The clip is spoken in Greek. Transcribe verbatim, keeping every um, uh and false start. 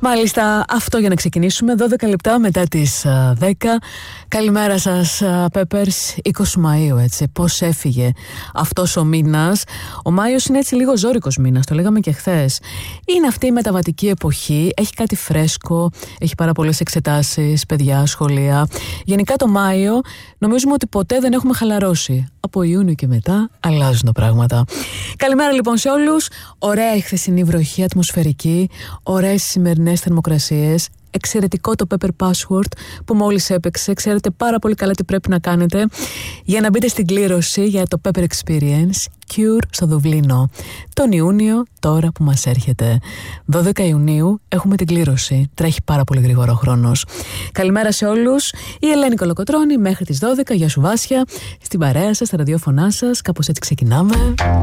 Μάλιστα, αυτό για να ξεκινήσουμε. δώδεκα λεπτά μετά τις uh, δέκα. Καλημέρα σας, uh, Peppers. είκοσι Μαΐου, έτσι. Πώς έφυγε αυτός ο μήνας. Ο Μάιος είναι έτσι λίγο ζώρικος μήνας, το λέγαμε και χθες. Είναι αυτή η μεταβατική εποχή. Έχει κάτι φρέσκο, έχει πάρα πολλές εξετάσεις, παιδιά, σχολεία. Γενικά το Μάιο νομίζουμε ότι ποτέ δεν έχουμε χαλαρώσει. Από Ιούνιο και μετά αλλάζουν τα πράγματα. Καλημέρα λοιπόν σε όλους. Ωραία η χθεσινή βροχή ατμοσφαιρική, ωραίες σημερινές θερμοκρασίες. Εξαιρετικό το Pepper Password που μόλις έπαιξε. Ξέρετε πάρα πολύ καλά τι πρέπει να κάνετε για να μπείτε στην κλήρωση για το Pepper Experience Cure στο Δουβλίνο τον Ιούνιο, τώρα που μας έρχεται. δώδεκα Ιουνίου έχουμε την κλήρωση. Τρέχει πάρα πολύ γρήγορα ο χρόνος. Καλημέρα σε όλους. Η Ελένη Κολοκοτρώνη μέχρι τις δώδεκα. Γεια σου Βάσια. Στην παρέα σας, στα ραδιόφωνά σας. Κάπως έτσι ξεκινάμε.